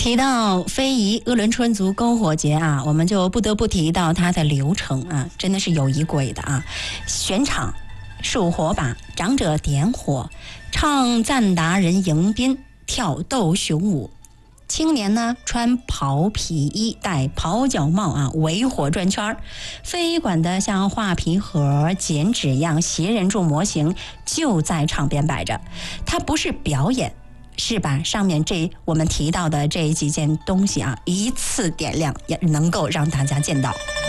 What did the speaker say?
提到非遗鄂伦春族篝火节啊，我们就不得不提到它的流程啊，真的是有仪轨的啊。选场、竖火把、长者点火、唱赞达人迎宾、跳斗熊舞。青年呢穿袍皮衣，戴袍角帽啊，围火转圈。非遗馆的像画皮盒、剪纸样斜人柱模型就在场边摆着，它不是表演，是把上面我们提到的这几件东西啊，一次点亮，也能够让大家见到。